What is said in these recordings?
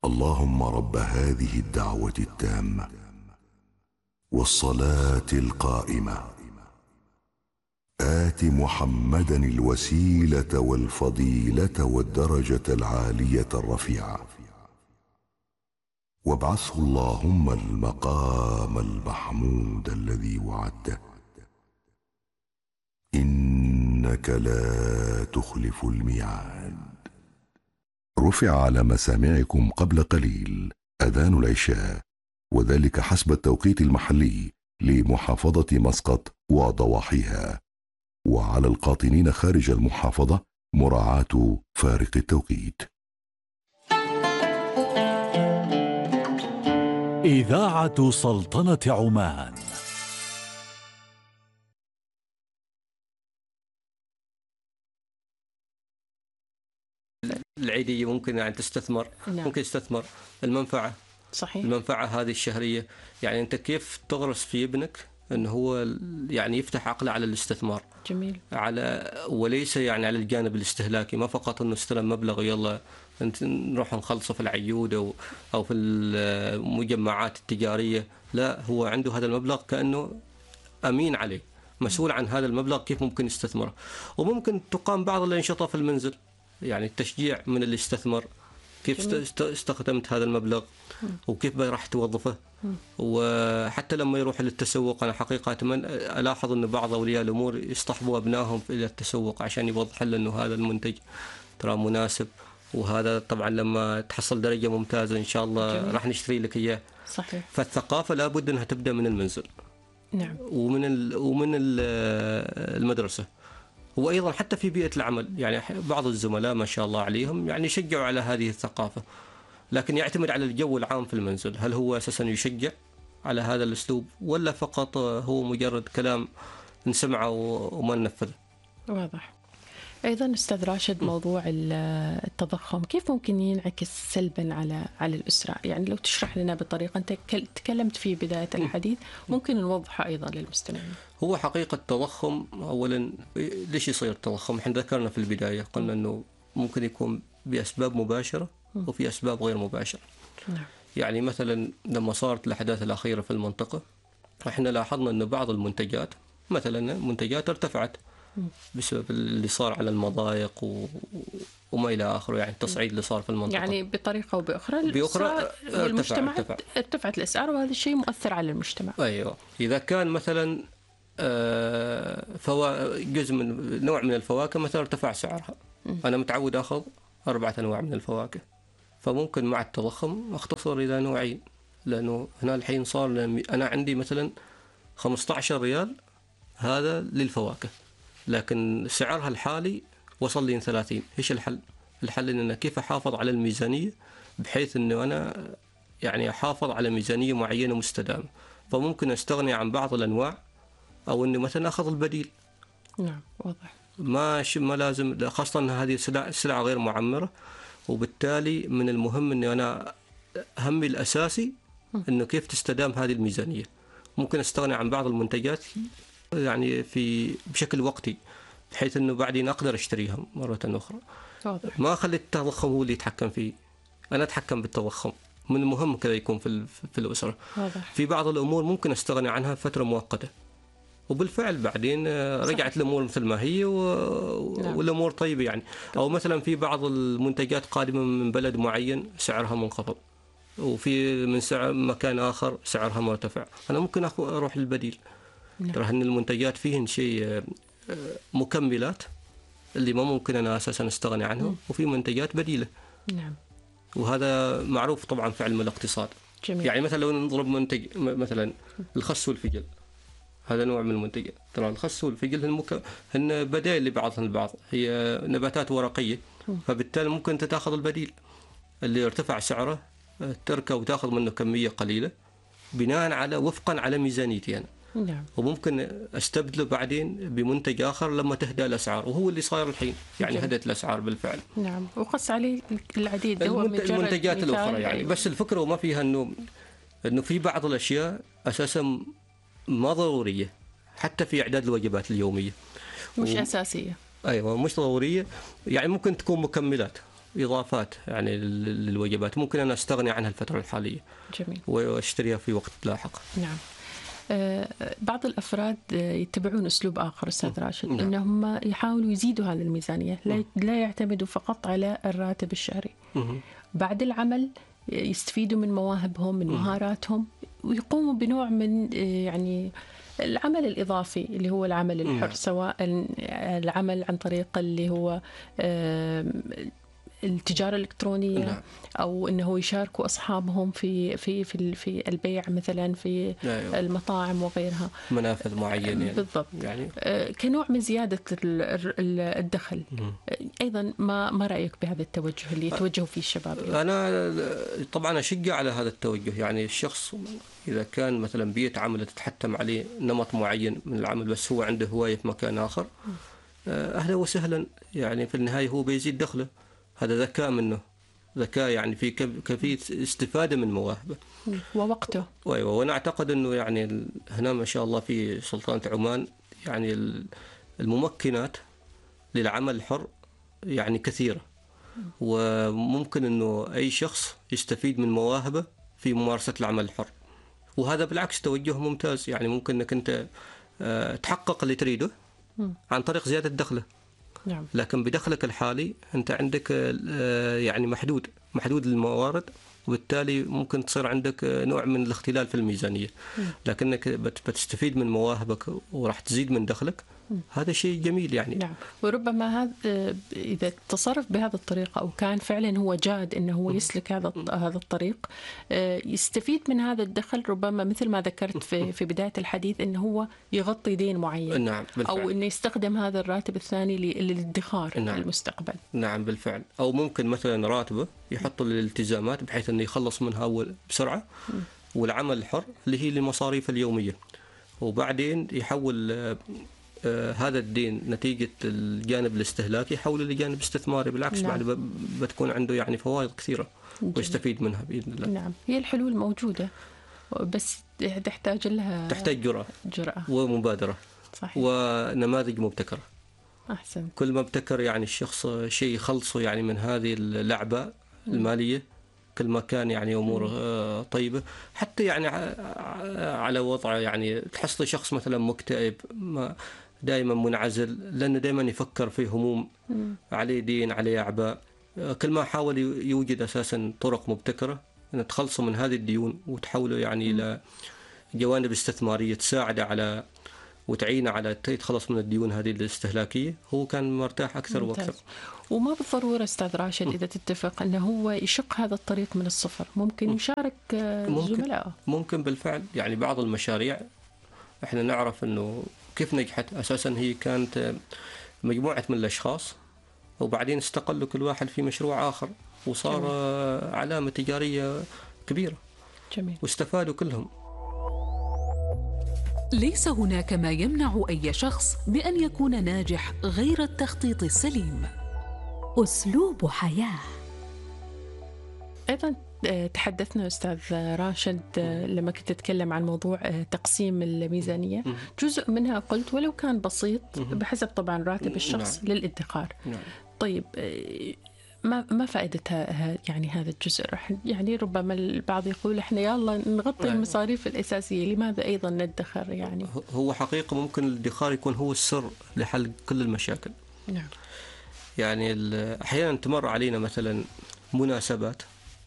اللهم رب هذه الدعوة التامة والصلاة القائمة آت محمدا الوسيلة والفضيلة والدرجة العالية الرفيعة وابعثه اللهم المقام المحمود الذي وعدته إنك لا تخلف الميعاد. رفع على مسامعكم قبل قليل أذان العشاء، وذلك حسب التوقيت المحلي لمحافظة مسقط وضواحيها، وعلى القاطنين خارج المحافظة مراعاة فارق التوقيت. إذاعة سلطنة عمان. العيدية ممكن يعني تستثمر. نعم. ممكن تستثمر المنفعة. صحيح. المنفعة هذه الشهرية، يعني أنت كيف تغرس في ابنك أنه هو يعني يفتح عقله على الاستثمار. جميل. وليس يعني على الجانب الاستهلاكي، ما فقط أنه استلم مبلغ ويلا نروح نخلصه في العيود أو في المجمعات التجارية. لا، هو عنده هذا المبلغ كأنه أمين عليه، مسؤول عن هذا المبلغ كيف ممكن يستثمره. وممكن تقام بعض الأنشطة في المنزل، يعني التشجيع من اللي استثمر، كيف استخدمت هذا المبلغ وكيف راح توظفه. وحتى لما يروح للتسوق، أنا حقيقة ألاحظ أن بعض أولياء الأمور يصطحبوا أبنائهم إلى التسوق عشان يوضح له أنه هذا المنتج ترى مناسب، وهذا طبعا لما تحصل درجة ممتازة إن شاء الله راح نشتري لك إياه. صحيح. فالثقافة لابد أنها تبدأ من المنزل. نعم. ومن المدرسة، وأيضا حتى في بيئة العمل. يعني بعض الزملاء ما شاء الله عليهم يعني يشجعوا على هذه الثقافة، لكن يعتمد على الجو العام في المنزل. هل هو أساسا يشجع على هذا الأسلوب ولا فقط هو مجرد كلام نسمعه وما ننفذه؟ واضح. أيضا أستاذ راشد، موضوع التضخم كيف ممكن ينعكس سلبا على الأسرة؟ يعني لو تشرح لنا بطريقة أنت تكلمت في بداية الحديث، ممكن نوضحها أيضا للمستمعين. هو حقيقة التضخم، أولا ليش يصير التضخم؟ احنا ذكرنا في البداية، قلنا أنه ممكن يكون بأسباب مباشرة وفي أسباب غير مباشرة. نعم. يعني مثلا لما صارت الأحداث الأخيرة في المنطقة، احنا لاحظنا أن بعض المنتجات، مثلا منتجات ارتفعت بسبب اللي صار على المضايق وما إلى آخره، يعني التصعيد اللي صار في المنطقة. يعني بطريقة أو بأخرى والمجتمعات ارتفعت الأسعار، وهذا الشيء مؤثر على المجتمع. أيوة. إذا كان مثلا جزء من نوع من الفواكه مثلا ارتفع سعرها، أنا متعود أخذ 4 أنواع من الفواكه، فممكن مع التضخم أختصر إلى نوعين، لأنه هنا الحين صار أنا عندي مثلا 15 ريال هذا للفواكه، لكن سعرها الحالي وصل لي 30. إيش الحل؟ الحل إن أنا كيف أحافظ على الميزانية بحيث إنه أنا يعني أحافظ على ميزانية معينة مستدامة. فممكن أستغني عن بعض الأنواع، أو إنه مثلا أخذ البديل. نعم، واضح. ما لازم، خاصة أن هذه سلعة غير معمرة، وبالتالي من المهم إنه أنا همي الأساسي إنه كيف تستدام هذه الميزانية. ممكن أستغني عن بعض المنتجات يعني بشكل وقتي، بحيث إنه بعدين أقدر أشتريها مرة أخرى. واضح. ما أخلي التضخم هو اللي يتحكم فيه، أنا أتحكم بالتضخم. من المهم كذا يكون في الأسرة. واضح. في بعض الأمور ممكن أستغني عنها فترة مؤقتة، وبالفعل بعدين رجعت الأمور مثل ما هي والأمور طيبة يعني. أو مثلا في بعض المنتجات قادمة من بلد معين سعرها منخفض، وفي من مكان آخر سعرها مرتفع، أنا ممكن أروح للبديل. ترى أن المنتجات فيهن شيء مكملات اللي ما ممكن أنا أساسا أستغني عنها، وفي منتجات بديلة. نعم. وهذا معروف طبعا في علم الاقتصاد. جميل. يعني مثلا لو نضرب منتج مثلا الخس والفجل، هذا نوع من المنتجات. ترى الخس والفجل هن بدائل لبعضهم البعض، هي نباتات ورقية، فبالتالي ممكن أنت تأخذ البديل اللي ارتفع سعره، تركه وتأخذ منه كمية قليلة بناء على وفقا على ميزانيتي أنا. نعم. وممكن استبدله بعدين بمنتج آخر لما تهدأ الأسعار، وهو اللي صاير الحين، يعني هدأت الأسعار بالفعل. نعم. وقص عليه العديد المنتجات الأخرى يعني. بس الفكرة وما فيها إنه في بعض الأشياء أساسا ما ضرورية، حتى في إعداد الوجبات اليومية مش أساسية. أيوة، مش ضرورية، يعني ممكن تكون مكملات. إضافات يعني للوجبات ممكن أنا أستغني عنها الفترة الحالية جميل. وأشتريها في وقت لاحق. نعم. بعض الأفراد يتبعون أسلوب آخر أستاذ راشد، نعم. أنهم يحاولوا يزيدوا هذه الميزانية، لا يعتمدوا فقط على الراتب الشهري. بعد العمل يستفيدوا من مواهبهم، من مهاراتهم، ويقوموا بنوع من يعني العمل الإضافي اللي هو العمل الحر، سواء العمل عن طريق اللي هو التجارة الإلكترونية. نعم. أو أنه يشاركوا أصحابهم في البيع مثلا في المطاعم وغيرها، منافذ معينة يعني. بالضبط. يعني كنوع من زيادة الدخل. أيضا ما رأيك بهذا التوجه اللي يتوجهوا فيه الشباب؟ أنا طبعا أشجع على هذا التوجه. يعني الشخص إذا كان مثلا بيئة عمل تتحتم عليه نمط معين من العمل، بس هو عنده هواية في مكان آخر، أهلا وسهلا. يعني في النهاية هو بيزيد دخله، هذا ذكاء منه، ذكاء يعني في كيفية استفادة من مواهبه ووقته. أيوة. وأنا أعتقد أنه يعني هنا ما شاء الله في سلطنة عمان يعني الممكنات للعمل الحر يعني كثيرة، وممكن أنه أي شخص يستفيد من مواهبه في ممارسة العمل الحر، وهذا بالعكس توجه ممتاز. يعني ممكن أنك أنت تحقق اللي تريده عن طريق زيادة دخله. نعم. لكن بدخلك الحالي أنت عندك يعني محدود الموارد، وبالتالي ممكن تصير عندك نوع من الاختلال في الميزانية. لكنك بتستفيد من مواهبك وراح تزيد من دخلك، هذا شيء جميل يعني. نعم. وربما هذا إذا تصرف بهذه الطريقة أو كان فعلا هو جاد إنه هو يسلك هذا الطريق، يستفيد من هذا الدخل، ربما مثل ما ذكرت في بداية الحديث إنه هو يغطي دين معين. نعم بالفعل. أو إنه يستخدم هذا الراتب الثاني للادخار. نعم. في المستقبل. نعم بالفعل. أو ممكن مثلا راتبه يحط للالتزامات بحيث إنه يخلص منها أول بسرعة، والعمل الحر اللي هي لمصاريف اليومية، وبعدين يحول هذا الدين نتيجة الجانب الاستهلاكي يحوله لجانب استثماري. بالعكس. نعم. بعد بتكون عنده يعني فوائد كثيرة ويستفيد منها بإذن الله. نعم. هي الحلول موجودة، بس تحتاج جرأة ومبادرة. صحيح. ونماذج مبتكرة. أحسن. كل ما ابتكر يعني الشخص شيء يخلصه يعني من هذه اللعبة المالية، كل ما كان يعني أموره طيبة. حتى يعني على وضعه يعني تحصل شخص مثلا مكتئب، دائما منعزل، لأنه دائما يفكر في هموم، عليه دين، عليه أعباء. كل ما حاول يوجد أساسا طرق مبتكرة أن تخلصه من هذه الديون وتحوله يعني إلى جوانب استثمارية تساعده على وتعينه على يتخلص من الديون هذه الاستهلاكية، هو كان مرتاح أكثر وأكثر. وما بالضرورة أستاذ راشد إذا تتفق أنه هو يشق هذا الطريق من الصفر، ممكن يشارك زملائه. ممكن بالفعل. يعني بعض المشاريع احنا نعرف أنه كيف نجحت. أساسا هي كانت مجموعة من الأشخاص، وبعدين استقلوا كل واحد في مشروع آخر، وصار علامة تجارية كبيرة. جميل. واستفادوا كلهم. ليس هناك ما يمنع أي شخص بأن يكون ناجح غير التخطيط السليم. أسلوب حياة. أيضا تحدثنا أستاذ راشد لما كنت تتكلم عن موضوع تقسيم الميزانية، جزء منها قلت ولو كان بسيط بحسب طبعا راتب الشخص للادخار. طيب ما فائدتها يعني هذا الجزء؟ يعني ربما البعض يقول احنا يلا نغطي المصاريف الأساسية، لماذا أيضا ندخر؟ يعني هو حقيقة ممكن الادخار يكون هو السر لحل كل المشاكل. نعم. يعني أحيانا تمر علينا مثلا مناسبات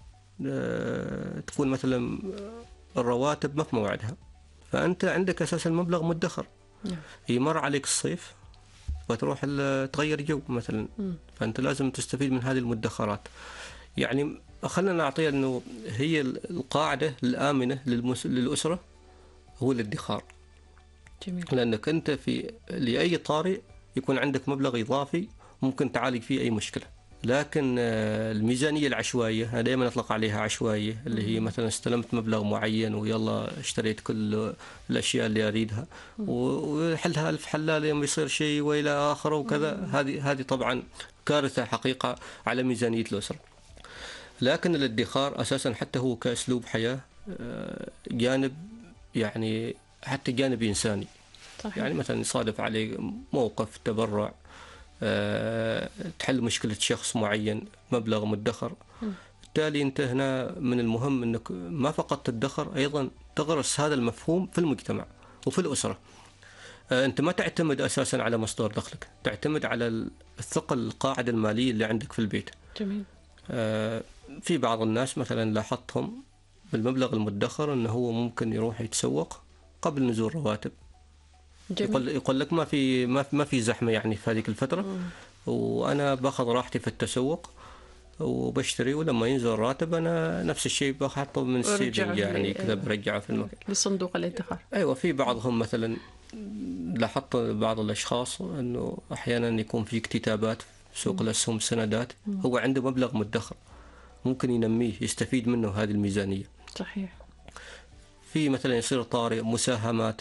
تكون مثلا الرواتب ما في موعدها، فأنت عندك أساسا المبلغ مدخر. نعم. يمر عليك الصيف وتروح تغير جو مثلا، فأنت لازم تستفيد من هذه المدخرات. يعني خلنا نعطيها أنه هي القاعدة الآمنة للأسرة هو الادخار. جميل. لأنك أنت لأي طارئ يكون عندك مبلغ إضافي ممكن تعالج فيه أي مشكلة. لكن الميزانية العشوائية أنا دائما أطلق عليها عشوائية، اللي هي مثلا استلمت مبلغ معين ويلا اشتريت كل الأشياء اللي أريدها وحلها ألف حلال يوم يصير شيء وإلى آخره وكذا. هذه طبعا كارثة حقيقة على ميزانية الأسرة. لكن الادخار أساسا حتى هو كأسلوب حياة جانب يعني حتى جانب إنساني. صحيح. يعني مثلا يصادف عليه موقف تبرع تحل مشكلة شخص معين، مبلغ مدخر. بالتالي أنت هنا من المهم أنك ما فقط تدخر، أيضا تغرس هذا المفهوم في المجتمع وفي الأسرة. أنت ما تعتمد أساسا على مصدر دخلك، تعتمد على الثقل القاعدة المالية اللي عندك في البيت. جميل. في بعض الناس مثلا لاحظتهم بالمبلغ المدخر أنه هو ممكن يروح يتسوق قبل نزول رواتب. يقول لك ما في زحمة يعني في هذيك الفترة، وأنا باخذ راحتي في التسوق وبشتري، ولما ينزل الراتب أنا نفس الشيء بحطه من السيفنج يعني كذا برجعه في المكان لصندوق الادخار. أيوة. في بعضهم مثلا لاحظت بعض الأشخاص أنه أحيانا يكون في اكتتابات في سوق الأسهم السندات، هو عنده مبلغ مدخر ممكن ينميه يستفيد منه هذه الميزانية. صحيح. في مثلا يصير طارئ، مساهمات،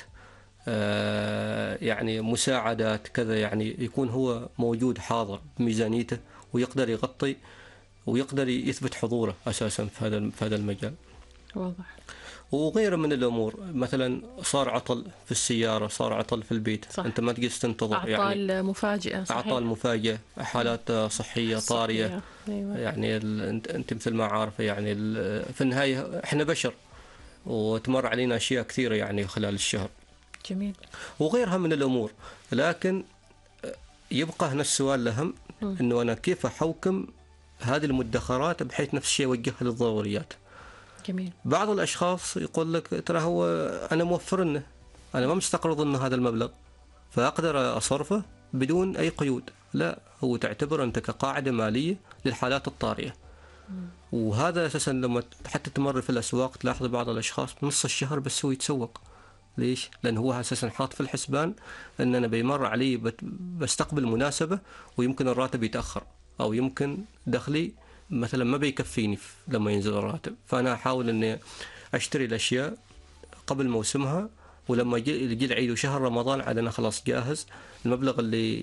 يعني مساعدات كذا، يعني يكون هو موجود حاضر بميزانيته ويقدر يغطي ويقدر يثبت حضوره أساسا في هذا المجال. واضح. وغيره من الأمور، مثلا صار عطل في السيارة، صار عطل في البيت. صح. أنت ما تقدر تنتظر، أعطال يعني مفاجئة. صحيح. أعطال مفاجئة، حالات صحية طارئة. أيوة. يعني أنت مثل ما عارفة يعني في النهاية إحنا بشر وتمر علينا أشياء كثيرة يعني خلال الشهر. جميل. وغيرها من الأمور، لكن يبقى هنا السؤال الأهم، أنه أنا كيف أحوكم هذه المدخرات بحيث نفس الشيء أوجهها للضروريات. جميل. بعض الأشخاص يقول لك ترى هو أنا موفر لنا، أنا ما مستقرض لنا هذا المبلغ فأقدر أصرفه بدون أي قيود. لا، هو تعتبر أنت كقاعدة مالية للحالات الطارئة. وهذا أساسا لما حتى تمر في الأسواق تلاحظ بعض الأشخاص نص الشهر بس هو يتسوق. ليش؟ لأن هو أساسا حاط في الحسبان أن أنا بيمر علي بستقبل مناسبة ويمكن الراتب يتأخر، أو يمكن دخلي مثلا ما بيكفيني لما ينزل الراتب، فأنا أحاول أني أشتري الأشياء قبل موسمها، ولما يجي العيد وشهر رمضان عاد أنا خلاص جاهز. المبلغ اللي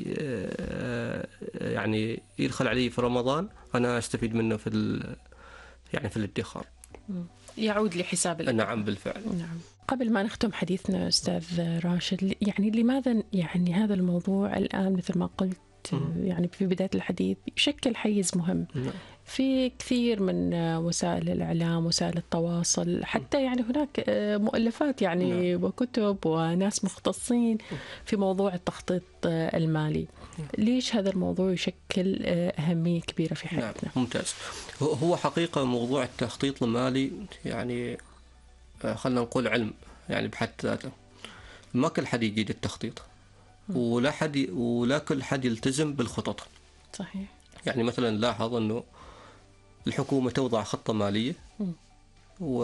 يعني يدخل علي في رمضان أنا أستفيد منه يعني في الادخار، يعود لحساب الادخار. نعم بالفعل. نعم. قبل ما نختم حديثنا أستاذ راشد، يعني لماذا يعني هذا الموضوع الآن مثل ما قلت يعني في بداية الحديث يشكل حيز مهم في كثير من وسائل الإعلام، وسائل التواصل، حتى يعني هناك مؤلفات يعني وكتب وناس مختصين في موضوع التخطيط المالي. ليش هذا الموضوع يشكل أهمية كبيرة في حياتنا؟ ممتاز. هو حقيقة موضوع التخطيط المالي يعني خلنا نقول علم يعني بحد ذاته. ما كل حد يجيد التخطيط، ولا كل حد يلتزم بالخطط. صحيح. يعني مثلا لاحظ أنه الحكومة توضع خطة مالية